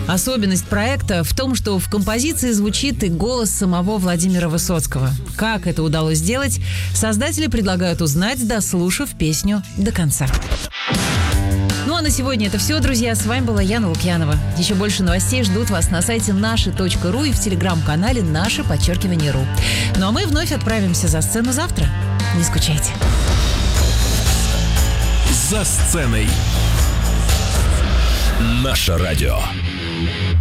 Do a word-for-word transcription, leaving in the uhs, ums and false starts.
Особенность проекта в том, что в композиции звучит и голос самого Владимира Высоцкого. Как это удалось сделать, создатели предлагают узнать, дослушав песню до конца. Ну а на сегодня это все, друзья. С вами была Яна Лукьянова. Еще больше новостей ждут вас на сайте наши точка ру и в телеграм-канале «Наше подчеркивание ру». Ну а мы вновь отправимся за сцену завтра. Не скучайте. За сценой. Наше радио.